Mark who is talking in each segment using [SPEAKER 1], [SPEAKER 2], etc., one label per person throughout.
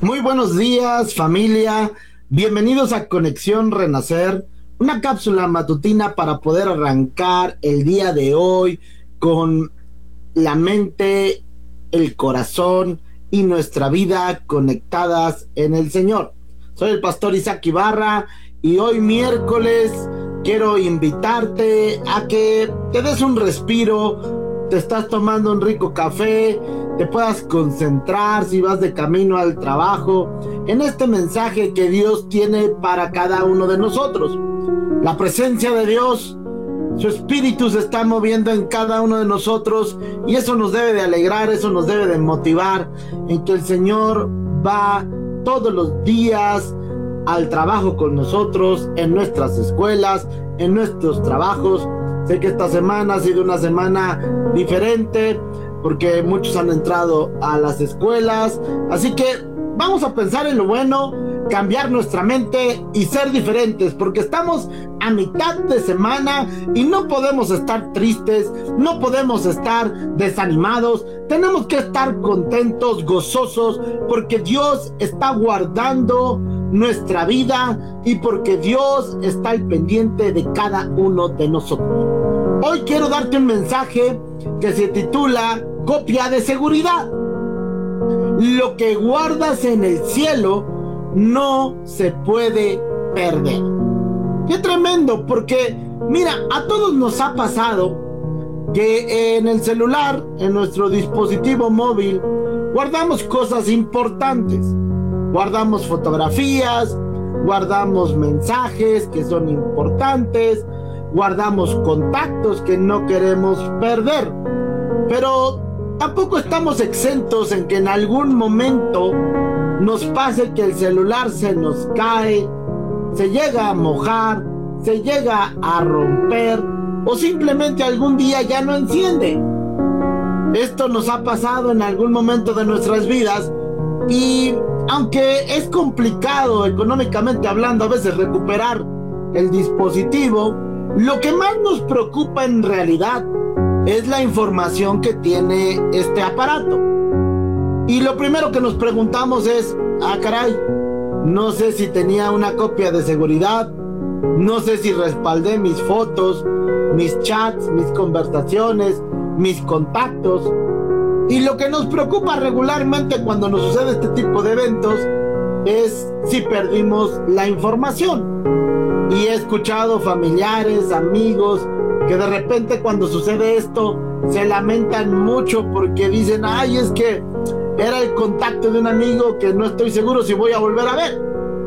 [SPEAKER 1] Muy buenos días, familia. Bienvenidos a Conexión Renacer, una cápsula matutina para poder arrancar el día de hoy con la mente, el corazón y nuestra vida conectadas en el Señor. Soy el pastor Isaac Ibarra y hoy miércoles quiero invitarte a que te des un respiro, te estás tomando un rico café, te puedas concentrar si vas de camino al trabajo en este mensaje que Dios tiene para cada uno de nosotros. La presencia de Dios, su espíritu se está moviendo en cada uno de nosotros y eso nos debe de alegrar, eso nos debe de motivar en que el Señor va todos los días al trabajo con nosotros, en nuestras escuelas, en nuestros trabajos. Sé que esta semana ha sido una semana diferente porque muchos han entrado a las escuelas, así que vamos a pensar en lo bueno, cambiar nuestra mente y ser diferentes, porque estamos a mitad de semana y no podemos estar tristes, no podemos estar desanimados, tenemos que estar contentos, gozosos, porque Dios está guardando nuestra vida y porque Dios está al pendiente de cada uno de nosotros. Hoy quiero darte un mensaje que se titula Copia de seguridad. Lo que guardas en el cielo no se puede perder. Qué tremendo, porque mira, a todos nos ha pasado que en el celular, en nuestro dispositivo móvil, guardamos cosas importantes. Guardamos fotografías, guardamos mensajes que son importantes, guardamos contactos que no queremos perder. Pero tampoco estamos exentos en que en algún momento nos pase que el celular se nos cae, se llega a mojar, se llega a romper o simplemente algún día ya no enciende. Esto nos ha pasado en algún momento de nuestras vidas y aunque es complicado económicamente hablando a veces recuperar el dispositivo, lo que más nos preocupa en realidad es la información que tiene este aparato. Y lo primero que nos preguntamos es, caray, no sé si tenía una copia de seguridad, no sé si respaldé mis fotos, mis chats, mis conversaciones, mis contactos. Y lo que nos preocupa regularmente cuando nos sucede este tipo de eventos es si perdimos la información. Y he escuchado familiares, amigos, que de repente cuando sucede esto se lamentan mucho porque dicen, ay, es que era el contacto de un amigo que no estoy seguro si voy a volver a ver.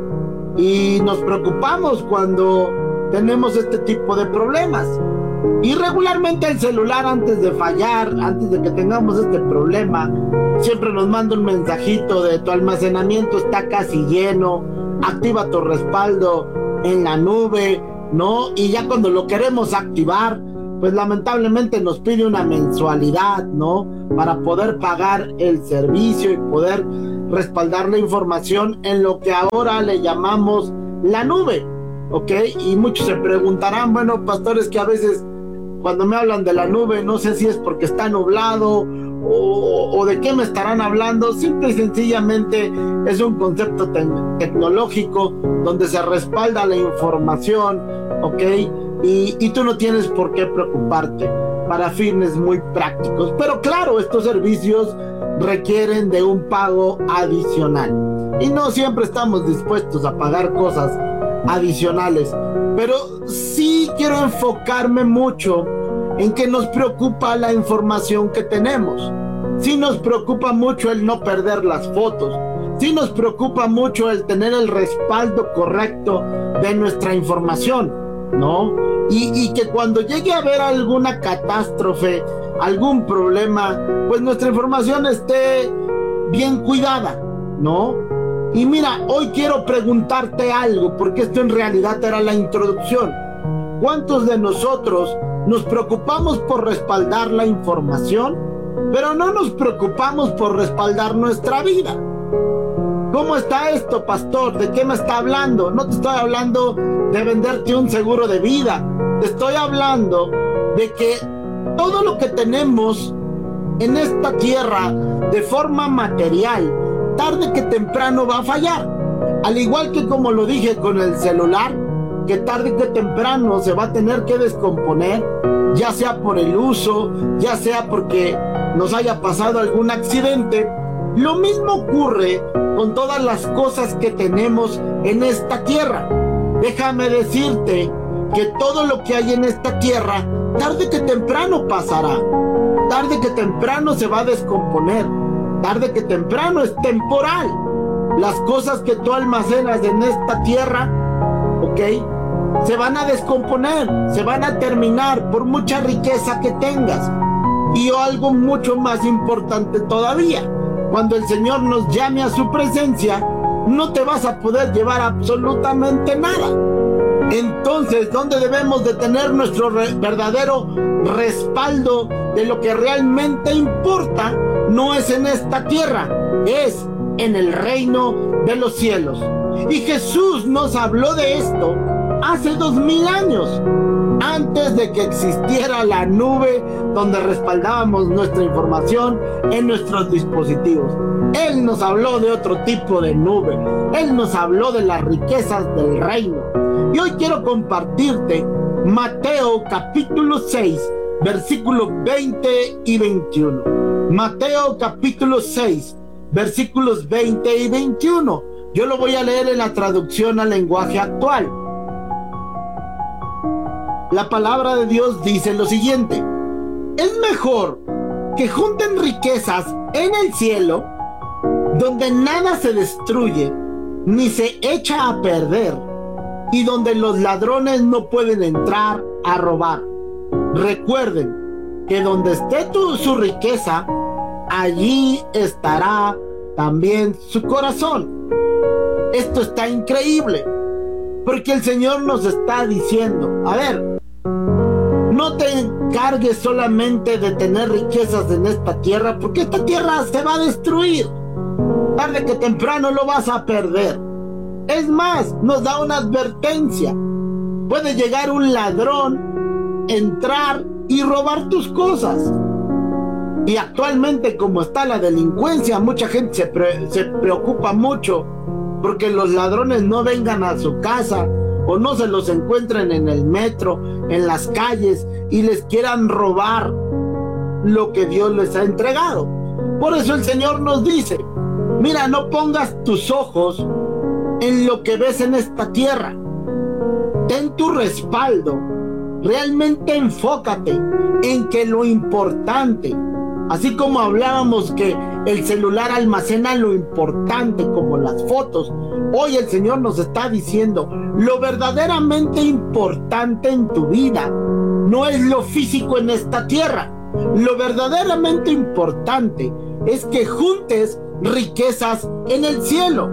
[SPEAKER 1] Y nos preocupamos cuando tenemos este tipo de problemas. Y regularmente el celular, antes de fallar, antes de que tengamos este problema, siempre nos manda un mensajito de tu almacenamiento está casi lleno, activa tu respaldo en la nube, ¿no? Y ya cuando lo queremos activar, pues lamentablemente nos pide una mensualidad, ¿no? Para poder pagar el servicio y poder respaldar la información en lo que ahora le llamamos la nube, ¿ok? Y muchos se preguntarán, bueno, pastores, que a veces cuando me hablan de la nube, no sé si es porque está nublado o de qué me estarán hablando. Simple y sencillamente es un concepto tecnológico donde se respalda la información, ¿ok? Y tú no tienes por qué preocuparte para fines muy prácticos. Pero claro, estos servicios requieren de un pago adicional. Y no siempre estamos dispuestos a pagar cosas adicionales. Pero sí quiero enfocarme mucho en que nos preocupa la información que tenemos. Sí nos preocupa mucho el no perder las fotos. Sí nos preocupa mucho el tener el respaldo correcto de nuestra información, ¿no? Y que cuando llegue a haber alguna catástrofe, algún problema, pues nuestra información esté bien cuidada, ¿no? Y mira, hoy quiero preguntarte algo, porque esto en realidad era la introducción. ¿Cuántos de nosotros nos preocupamos por respaldar la información, pero no nos preocupamos por respaldar nuestra vida? ¿Cómo está esto, pastor? ¿De qué me está hablando? No te estoy hablando de venderte un seguro de vida. Te estoy hablando de que todo lo que tenemos en esta tierra de forma material tarde que temprano va a fallar. Al igual que como lo dije con el celular, que tarde que temprano se va a tener que descomponer, ya sea por el uso, ya sea porque nos haya pasado algún accidente. Lo mismo ocurre con todas las cosas que tenemos en esta tierra. Déjame decirte que todo lo que hay en esta tierra, tarde que temprano pasará, tarde que temprano se va a descomponer, tarde que temprano es temporal. Las cosas que tú almacenas en esta tierra, ¿ok?, se van a descomponer, se van a terminar por mucha riqueza que tengas. Y algo mucho más importante todavía, cuando el Señor nos llame a su presencia, no te vas a poder llevar absolutamente nada. Entonces, ¿dónde debemos de tener nuestro verdadero respaldo de lo que realmente importa? No es en esta tierra, es en el reino de los cielos. Y Jesús nos habló de esto hace 2000 años, antes de que existiera la nube donde respaldábamos nuestra información en nuestros dispositivos. Él nos habló de otro tipo de nube. Él nos habló de las riquezas del reino. Y hoy quiero compartirte Mateo capítulo 6, versículos 20 y 21. Mateo capítulo 6, versículos 20 y 21. Yo lo voy a leer en la traducción al lenguaje actual. La palabra de Dios dice lo siguiente: es mejor que junten riquezas en el cielo, donde nada se destruye ni se echa a perder, y donde los ladrones no pueden entrar a robar. Recuerden que donde esté su riqueza, allí estará también su corazón. Esto está increíble, porque el Señor nos está diciendo, a ver, no te encargues solamente de tener riquezas en esta tierra, porque esta tierra se va a destruir. Tarde que temprano lo vas a perder. Es más, nos da una advertencia. Puede llegar un ladrón, entrar y robar tus cosas. Y actualmente, como está la delincuencia, mucha gente se preocupa mucho porque los ladrones no vengan a su casa o no se los encuentren en el metro, en las calles, y les quieran robar lo que Dios les ha entregado. Por eso el Señor nos dice, mira, no pongas tus ojos en lo que ves en esta tierra. Ten tu respaldo. Realmente enfócate en que lo importante, así como hablábamos que el celular almacena lo importante como las fotos, hoy el Señor nos está diciendo, lo verdaderamente importante en tu vida no es lo físico en esta tierra. Lo verdaderamente importante es que juntes riquezas en el cielo.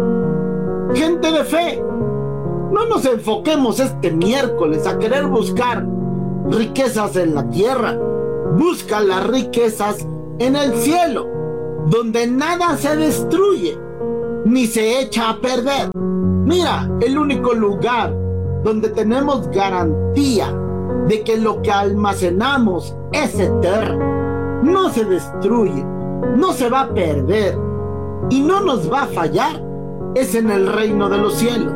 [SPEAKER 1] Gente de fe, no nos enfoquemos este miércoles a querer buscar riquezas en la tierra. Busca las riquezas en el cielo, donde nada se destruye ni se echa a perder. Mira, el único lugar donde tenemos garantía de que lo que almacenamos es eterno, no se destruye, no se va a perder y no nos va a fallar, es en el reino de los cielos.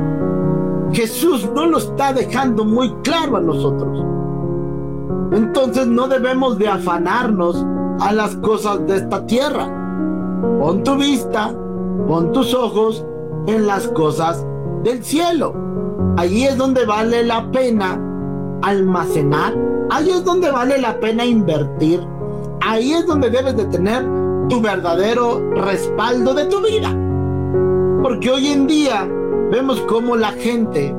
[SPEAKER 1] Jesús no lo está dejando muy claro a nosotros. Entonces no debemos de afanarnos a las cosas de esta tierra. Pon tu vista, pon tus ojos en las cosas del cielo. Allí es donde vale la pena almacenar, ahí es donde vale la pena invertir, ahí es donde debes de tener tu verdadero respaldo de tu vida. Porque hoy en día vemos cómo la gente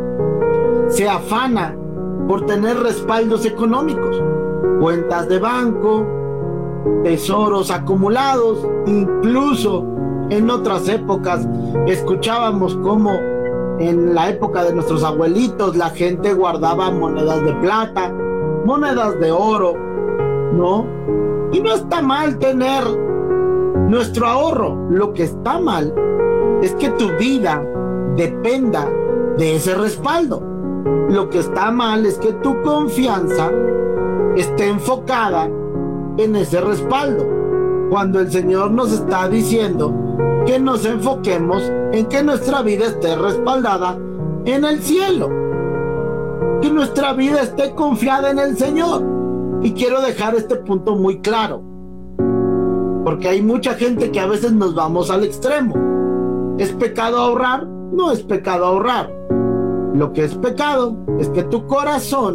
[SPEAKER 1] se afana por tener respaldos económicos, cuentas de banco, tesoros acumulados. Incluso en otras épocas escuchábamos cómo en la época de nuestros abuelitos la gente guardaba monedas de plata, monedas de oro, ¿no? Y no está mal tener nuestro ahorro. Lo que está mal es que tu vida dependa de ese respaldo. Lo que está mal es que tu confianza esté enfocada en ese respaldo. cuando el Señor nos está diciendo que nos enfoquemos en que nuestra vida esté respaldada en el cielo, que nuestra vida esté confiada en el Señor. Y quiero dejar este punto muy claro, porque hay mucha gente que a veces nos vamos al extremo. ¿Es pecado ahorrar? No es pecado ahorrar. Lo que es pecado es que tu corazón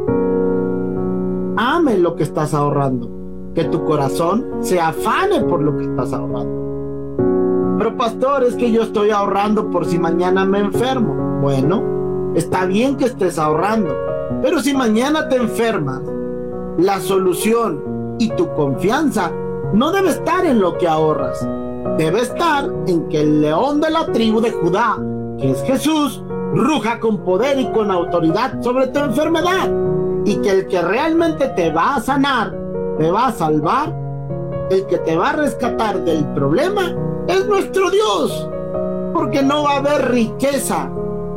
[SPEAKER 1] ame lo que estás ahorrando, que tu corazón se afane por lo que estás ahorrando. Pero pastor, es que yo estoy ahorrando por si mañana me enfermo. Bueno, está bien que estés ahorrando, pero si mañana te enfermas, la solución y tu confianza no debe estar en lo que ahorras. Debe estar en que el león de la tribu de Judá, que es Jesús, ruja con poder y con autoridad sobre tu enfermedad, y que el que realmente te va a sanar, te va a salvar, el que te va a rescatar del problema es nuestro Dios, porque no va a haber riqueza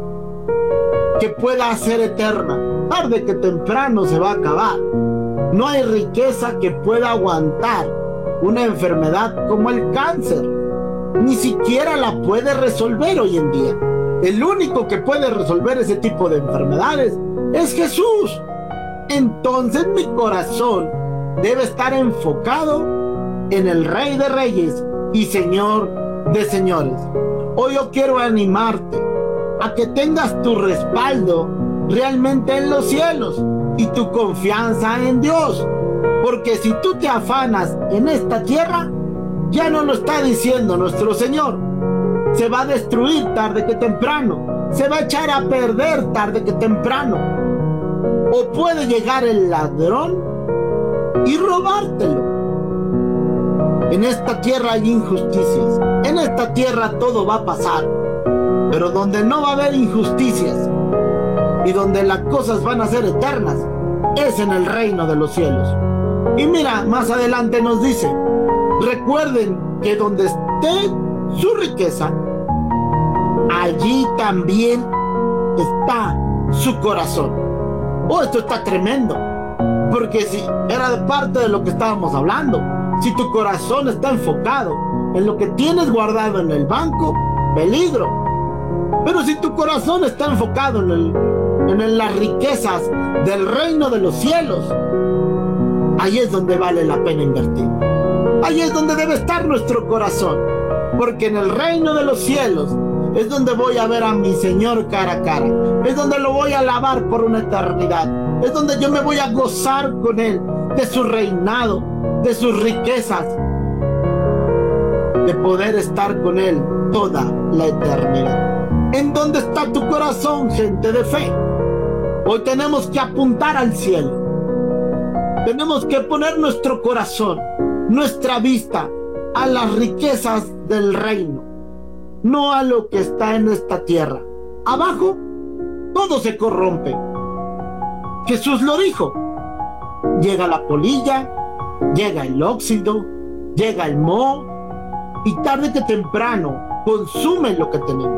[SPEAKER 1] que pueda ser eterna. Tarde que temprano se va a acabar. No hay riqueza que pueda aguantar una enfermedad como el cáncer. Ni siquiera la puede resolver hoy en día. El único que puede resolver ese tipo de enfermedades es Jesús. Entonces mi corazón debe estar enfocado en el Rey de Reyes y Señor de Señores. Hoy yo quiero animarte a que tengas tu respaldo realmente en los cielos y tu confianza en Dios, porque si tú te afanas en esta tierra, ya no lo está diciendo nuestro Señor, se va a destruir tarde que temprano, se va a echar a perder tarde que temprano, o puede llegar el ladrón y robártelo. En esta tierra hay injusticias, en esta tierra todo va a pasar, pero donde no va a haber injusticias y donde las cosas van a ser eternas es en el reino de los cielos. Y mira, más adelante nos dice: recuerden que donde esté su riqueza, allí también está su corazón. Oh, esto está tremendo, porque si era de parte de lo que estábamos hablando, si tu corazón está enfocado en lo que tienes guardado en el banco, peligro. Pero si tu corazón está enfocado en las riquezas del reino de los cielos, ahí es donde vale la pena invertir. Ahí es donde debe estar nuestro corazón, porque en el reino de los cielos es donde voy a ver a mi Señor cara a cara, es donde lo voy a alabar por una eternidad, es donde yo me voy a gozar con Él de su reinado, de sus riquezas, de poder estar con Él toda la eternidad. ¿En dónde está tu corazón, gente de fe? Hoy tenemos que apuntar al cielo. Tenemos que poner nuestro corazón, nuestra vista a las riquezas del reino, no a lo que está en esta tierra. Abajo todo se corrompe. Jesús lo dijo. Llega la polilla, llega el óxido, llega el moho, y tarde que temprano consumen lo que tenemos.